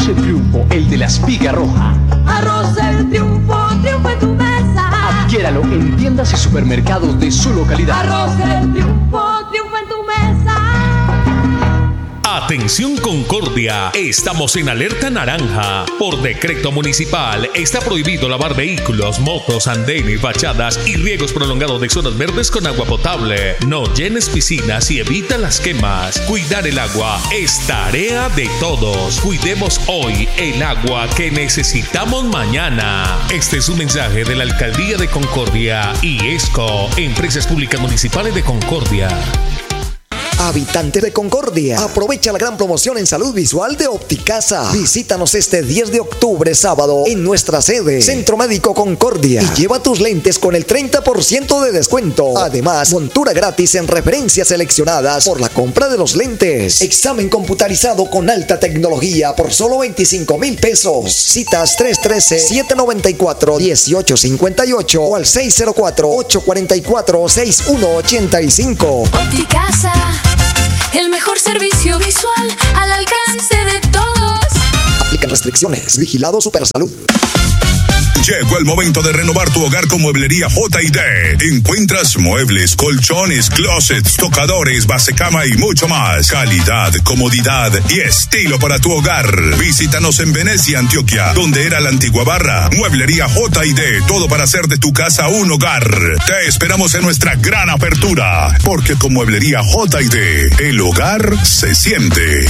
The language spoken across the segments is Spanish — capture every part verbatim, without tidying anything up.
del Triunfo, el de la espiga roja. Arroz del Triunfo, triunfo en tu mesa. Adquiéralo en tiendas y supermercados de su localidad. Arroz del Triunfo, triunfo en tu mesa. Atención Concordia, estamos en alerta naranja. Por decreto municipal está prohibido lavar vehículos, motos, andenes, fachadas y riegos prolongados de zonas verdes con agua potable. No llenes piscinas y evita las quemas. Cuidar el agua es tarea de todos. Cuidemos hoy el agua que necesitamos mañana. Este es un mensaje de la Alcaldía de Concordia y ESCO, Empresas Públicas Municipales de Concordia. Habitante de Concordia, aprovecha la gran promoción en salud visual de Opticasa. Visítanos este diez de octubre, sábado, en nuestra sede, Centro Médico Concordia, y lleva tus lentes con el treinta por ciento de descuento. Además, montura gratis en referencias seleccionadas por la compra de los lentes. Examen computarizado con alta tecnología por solo veinticinco mil pesos. Citas tres uno tres, siete nueve cuatro, uno ocho cinco ocho o al seis cero cuatro, ocho cuatro cuatro, seis uno ocho cinco. Opticasa, el mejor servicio visual al alcance de todos. Aplican restricciones. Vigilado Supersalud. Llegó el momento de renovar tu hogar con Mueblería J y D. Encuentras muebles, colchones, closets, tocadores, basecama y mucho más. Calidad, comodidad y estilo para tu hogar. Visítanos en Venecia, Antioquia, donde era la antigua barra. Mueblería J y D, todo para hacer de tu casa un hogar. Te esperamos en nuestra gran apertura, porque con Mueblería J y D, el hogar se siente.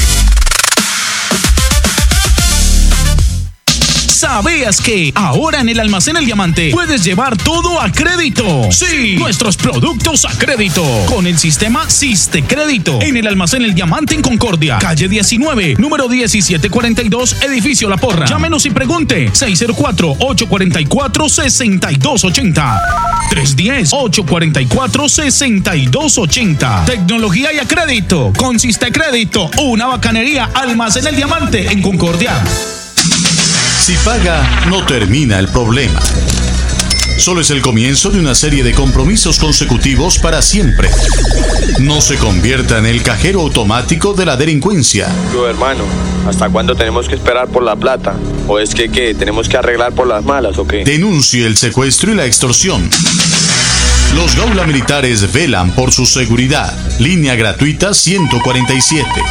¿Sabías que ahora en el Almacén El Diamante puedes llevar todo a crédito? Sí, nuestros productos a crédito con el sistema Siste Crédito en el Almacén El Diamante en Concordia, calle diecinueve, número diecisiete cuarenta y dos, edificio La Porra. Llámenos y pregunte seis cero cuatro, ocho cuatro cuatro, seis dos ocho cero, tres uno cero, ocho cuatro cuatro, seis dos ocho cero. Tecnología y a crédito con Siste Crédito, una bacanería. Almacén El Diamante en Concordia. Si paga, no termina el problema. Solo es el comienzo de una serie de compromisos consecutivos para siempre. No se convierta en el cajero automático de la delincuencia. Yo, hermano, ¿hasta cuándo tenemos que esperar por la plata? ¿O es que qué? ¿Tenemos que arreglar por las malas o qué? Denuncie el secuestro y la extorsión. Los Gaula Militares velan por su seguridad. Línea gratuita ciento cuarenta y siete.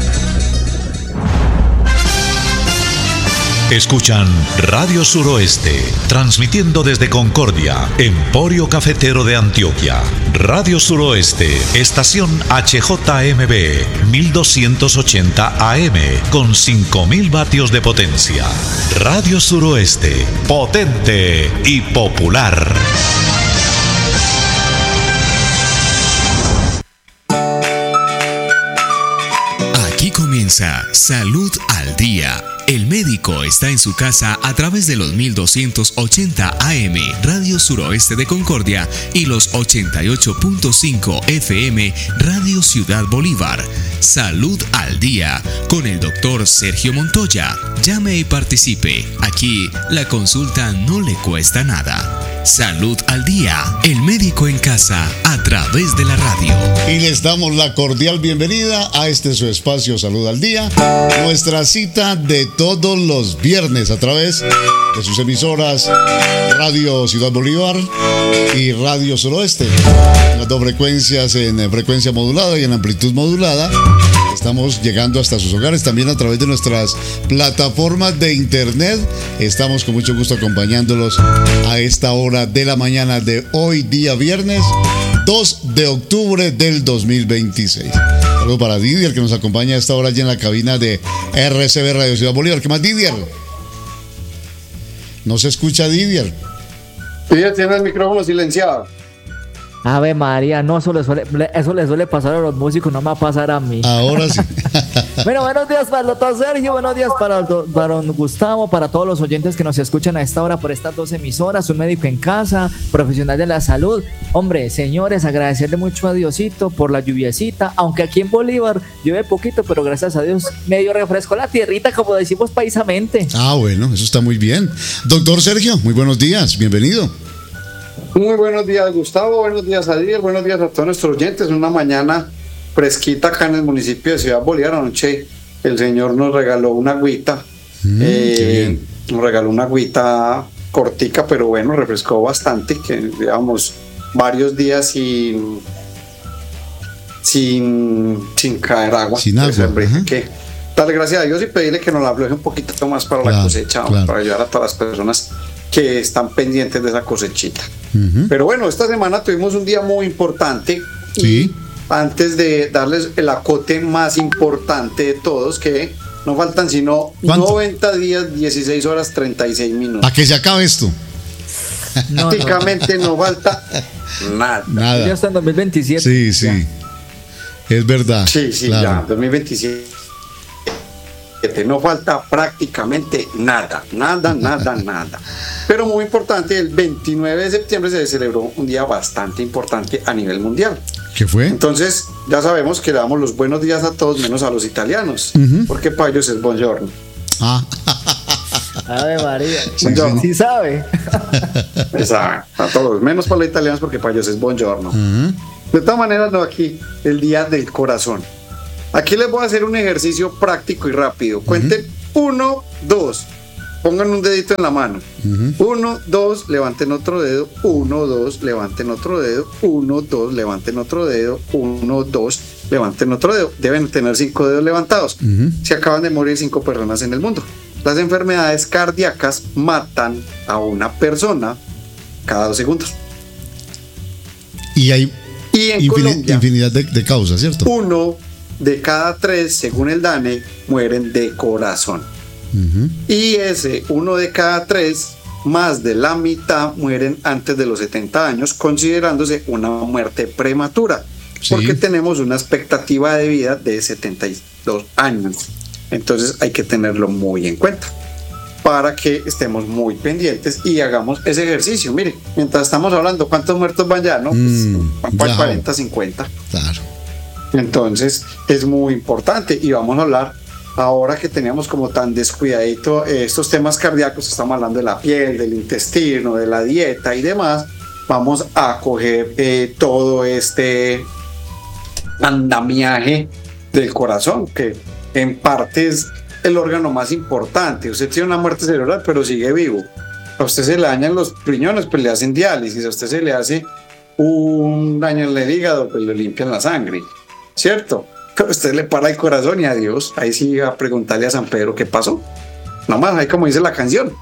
Escuchan Radio Suroeste, transmitiendo desde Concordia, Emporio Cafetero de Antioquia. Radio Suroeste, estación H J M B, mil doscientos ochenta A M, con cinco mil vatios de potencia. Radio Suroeste, potente y popular. Aquí comienza Salud al Día. El médico está en su casa a través de los mil doscientos ochenta A M, Radio Suroeste de Concordia, y los ochenta y ocho punto cinco F M, Radio Ciudad Bolívar. Salud al Día, con el doctor Sergio Montoya. Llame y participe. Aquí la consulta no le cuesta nada. Salud al Día, el médico en casa a través de la radio. Y les damos la cordial bienvenida a este su espacio Salud al Día, nuestra cita de todos los viernes a través de sus emisoras Radio Ciudad Bolívar y Radio Suroeste. En las dos frecuencias, en frecuencia modulada y en amplitud modulada. Estamos llegando hasta sus hogares también a través de nuestras plataformas de internet. Estamos con mucho gusto acompañándolos a esta hora de la mañana de hoy, día viernes dos de octubre del dos mil veintiséis. Saludos para Didier, que nos acompaña a esta hora allí en la cabina de R C B Radio Ciudad Bolívar. ¿Qué más, Didier? No se escucha, Didier. Didier tiene el micrófono silenciado. Ave María, no, eso le suele, eso le suele pasar a los músicos, no me va a pasar a mí. Ahora sí. Bueno, buenos días para el doctor Sergio, buenos días para, el do, para don Gustavo, para todos los oyentes que nos escuchan a esta hora por estas dos emisoras, un médico en casa, profesional de la salud. Hombre, señores, agradecerle mucho a Diosito por la lluviecita, aunque aquí en Bolívar llueve poquito, pero gracias a Dios medio refrescó la tierrita, como decimos paisamente. Ah, bueno, eso está muy bien. Doctor Sergio, muy buenos días, bienvenido. Muy buenos días, Gustavo, buenos días a Díaz, buenos días a todos nuestros oyentes. Una mañana fresquita acá en el municipio de Ciudad Bolívar. Anoche el señor nos regaló una agüita Mm, eh, qué bien. Nos regaló una agüita cortica, pero bueno, refrescó bastante, que digamos varios días sin sin, sin caer agua. Sin Entonces, agua, hombre, ajá. que darle gracias a Dios y pedirle que nos la afloje un poquito más para Claro, la cosecha, claro. para ayudar a todas las personas que están pendientes de esa cosechita. Ujú. Pero bueno, esta semana tuvimos un día muy importante. Sí. Antes de darles el acote más importante de todos, que no faltan sino ¿Cuánto? noventa días, dieciséis horas, treinta y seis minutos. A que se acabe esto. No, no. Prácticamente no falta nada. Ya Nada. está en dos mil veintisiete. Sí, sí. Ya. Es verdad. Sí, sí, claro. ya, dos mil veintisiete. No falta prácticamente nada, nada, nada, nada. Pero muy importante, el veintinueve de septiembre se celebró un día bastante importante a nivel mundial. ¿Qué fue? Entonces, ya sabemos que le damos los buenos días a todos, menos a los italianos, Ujú. porque para ellos es buongiorno. Ah, Ave María. Sí, Sí, sí. sabe. Exacto, a todos, menos para los italianos, porque para ellos es buongiorno. ujú. De todas maneras, no, aquí, el día del corazón. Aquí les voy a hacer un ejercicio práctico y rápido. Cuenten uno, dos. Pongan un dedito en la mano. Ujú. Uno, dos, levanten otro dedo. Uno, dos, levanten otro dedo. Uno, dos, levanten otro dedo. Uno, dos, levanten otro dedo. Deben tener cinco dedos levantados. Ujú. Se acaban de morir cinco personas en el mundo. Las enfermedades cardíacas matan a una persona cada dos segundos. Y hay Y en infini- Colombia, infinidad de, de causas, ¿cierto? uno de cada tres, según el DANE, mueren de corazón. Ujú. Y ese uno de cada tres, más de la mitad, mueren antes de los setenta años, considerándose una muerte prematura. Sí. Porque tenemos una expectativa de vida de setenta y dos años. Entonces hay que tenerlo muy en cuenta para que estemos muy pendientes y hagamos ese ejercicio. Mire, mientras estamos hablando, ¿cuántos muertos van ya? ¿No? Pues, Mm, van para ya. cuarenta, cincuenta. Claro. Entonces es muy importante y vamos a hablar ahora que teníamos como tan descuidadito eh, estos temas cardíacos. Estamos hablando de la piel, del intestino, de la dieta y demás. Vamos a coger eh, todo este andamiaje del corazón, que en parte es el órgano más importante. Usted tiene una muerte cerebral pero sigue vivo. A usted se le dañan los riñones, pues le hacen diálisis. A usted se le hace un daño en el hígado, pues le limpian la sangre, ¿cierto? Pero usted le para el corazón y adiós. Ahí sí a preguntarle a San Pedro qué pasó. Nomás, ahí como dice la canción.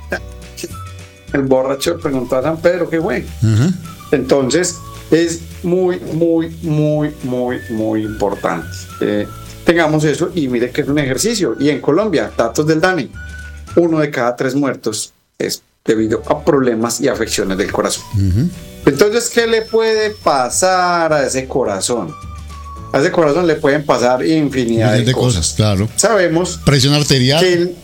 El borracho preguntó a San Pedro qué fue. Ujú. Entonces es muy, muy, muy, muy, muy importante. Eh, tengamos eso y mire que es un ejercicio. Y en Colombia, datos del DANE, uno de cada tres muertos es debido a problemas y afecciones del corazón. Ujú. Entonces, ¿qué le puede pasar a ese corazón? A ese corazón le pueden pasar infinidad Millones de de cosas. cosas, claro. Sabemos Presión arterial. que el-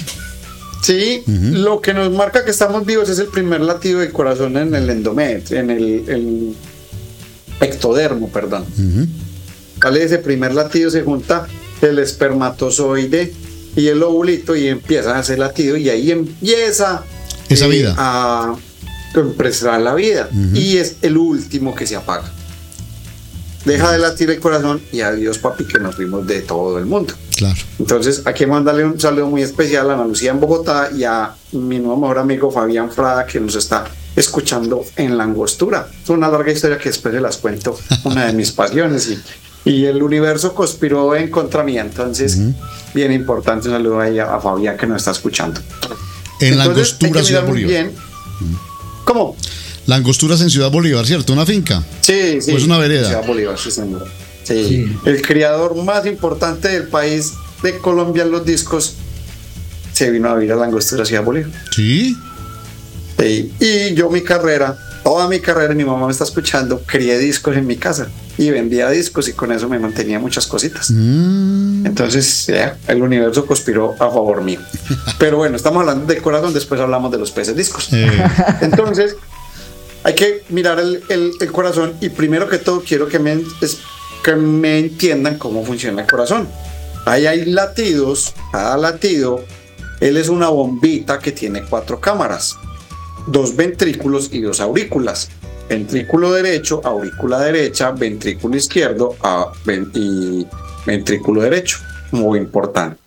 sí, Ujú. lo que nos marca que estamos vivos es el primer latido del corazón en el endometrio, en el, el ectodermo, perdón. Ujú. Sale ese primer latido, se junta el espermatozoide y el ovulito y empieza a hacer latido y ahí empieza Esa vida. a empezar la vida. Ujú. Y es el último que se apaga. Deja de latir el corazón y adiós, papi, que nos fuimos de todo el mundo. Claro. Entonces, aquí mandarle un saludo muy especial a Ana Lucía en Bogotá y a mi nuevo mejor amigo Fabián Frada, que nos está escuchando en La Angostura. Es una larga historia que después se las cuento, una de mis pasiones. Y, y el universo conspiró en contra mía. Entonces, Ujú. bien importante, un saludo ahí a, a Fabián que nos está escuchando. En la Entonces, hay Angostura, que Ciudad mirar muy Bolívar. bien. ¿Cómo? La Angostura es en Ciudad Bolívar, ¿cierto? Una finca. Sí, sí. ¿O es una vereda? Ciudad Bolívar, sí, señor. Sí. Sí. El criador más importante del país de Colombia en los discos se vino a vivir a la Angostura Ciudad Bolívar. Sí. Sí. Y yo mi carrera, toda mi carrera, mi mamá me está escuchando, crié discos en mi casa y vendía discos y con eso me mantenía muchas cositas. Mm. Entonces, ya, el universo conspiró a favor mío. Pero bueno, estamos hablando del corazón, después hablamos de los peces discos. Eh, Entonces, hay que mirar el, el- el corazón y primero que todo quiero que me, es- que me entiendan cómo funciona el corazón. Ahí hay latidos, cada latido, él es una bombita que tiene cuatro cámaras, dos ventrículos y dos aurículas. Ventrículo derecho, aurícula derecha, ventrículo izquierdo a- ven- y ventrículo derecho. Muy importante.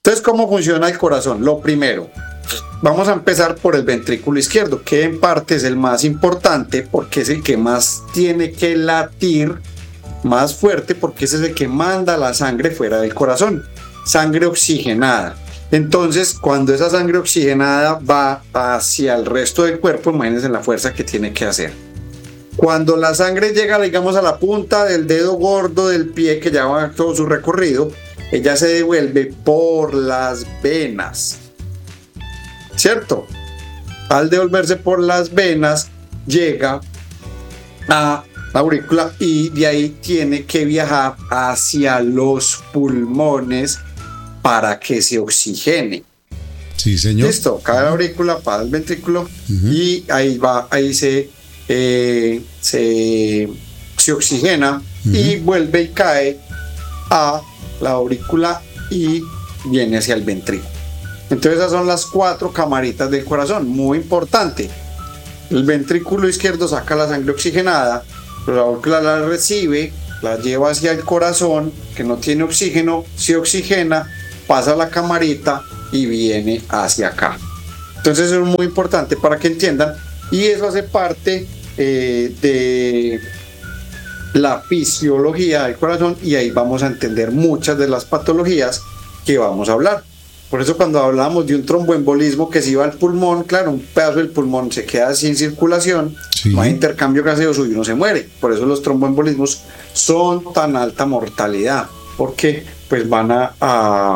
Entonces, ¿cómo funciona el corazón? Lo primero, vamos a empezar por el ventrículo izquierdo, que en parte es el más importante porque es el que más tiene que latir más fuerte, porque ese es el que manda la sangre fuera del corazón, sangre oxigenada. Entonces, cuando esa sangre oxigenada va hacia el resto del cuerpo, imagínense la fuerza que tiene que hacer. Cuando la sangre llega, digamos, a la punta del dedo gordo del pie, que ya va todo su recorrido, ella se devuelve por las venas, ¿cierto? Al devolverse por las venas, llega a la aurícula y de ahí tiene que viajar hacia los pulmones para que se oxigene. Sí, señor. Listo, cae la aurícula, para el ventrículo, uh-huh. y ahí va, ahí se, eh, se, se oxigena, uh-huh. y vuelve y cae a la aurícula y viene hacia el ventrículo. Entonces esas son las cuatro camaritas del corazón, muy importante. El ventrículo izquierdo saca la sangre oxigenada, la aurícula la recibe, la lleva hacia el corazón, que no tiene oxígeno, se oxigena, pasa a la camarita y viene hacia acá. Entonces eso es muy importante para que entiendan, y eso hace parte eh, de la fisiología del corazón, y ahí vamos a entender muchas de las patologías que vamos a hablar. Por eso cuando hablamos de un tromboembolismo que se va al pulmón, claro, un pedazo del pulmón se queda sin circulación, sí. no hay intercambio gaseoso y uno se muere. Por eso los tromboembolismos son tan alta mortalidad, porque pues van a, a,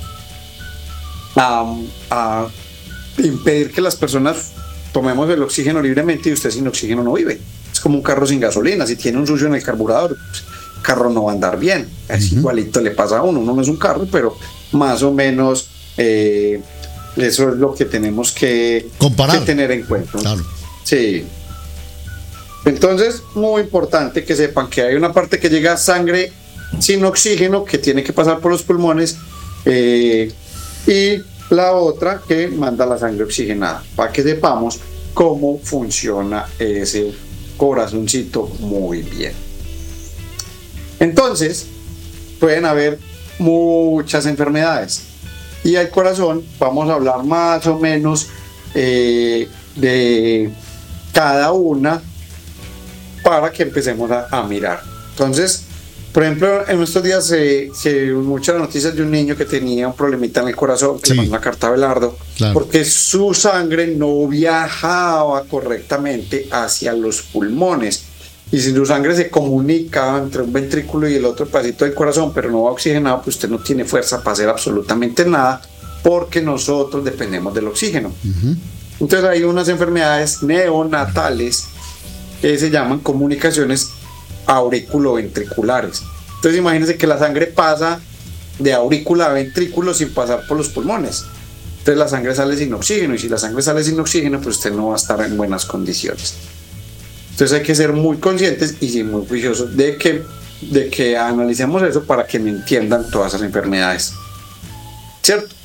a, a impedir que las personas tomemos el oxígeno libremente, y usted sin oxígeno no vive. Es como un carro sin gasolina, si tiene un sucio en el carburador, pues, el carro no va a andar bien. Es uh-huh. igualito le pasa a uno, uno no es un carro, pero más o menos eh, eso es lo que tenemos que, que tener en cuenta. Claro. Sí. Entonces, muy importante que sepan que hay una parte que llega sangre sin oxígeno, que tiene que pasar por los pulmones, eh, y la otra que manda la sangre oxigenada, para que sepamos cómo funciona ese corazoncito muy bien. Entonces, pueden haber muchas enfermedades, y al corazón vamos a hablar más o menos eh, de cada una para que empecemos a, a mirar. Entonces, por ejemplo, en estos días se, se muchas noticias de un niño que tenía un problemita en el corazón, que sí. le mandó una carta a Abelardo, claro. porque su sangre no viajaba correctamente hacia los pulmones. Y si su sangre se comunica entre un ventrículo y el otro pedacito del corazón, pero no va oxigenado, pues usted no tiene fuerza para hacer absolutamente nada, porque nosotros dependemos del oxígeno. Uh-huh. Entonces hay unas enfermedades neonatales que se llaman comunicaciones auriculoventriculares. Entonces imagínense que la sangre pasa de aurícula a ventrículo sin pasar por los pulmones. Entonces la sangre sale sin oxígeno, y si la sangre sale sin oxígeno, pues usted no va a estar en buenas condiciones. Entonces hay que ser muy conscientes y muy juiciosos de que, de que analicemos eso para que me entiendan todas esas enfermedades, ¿cierto?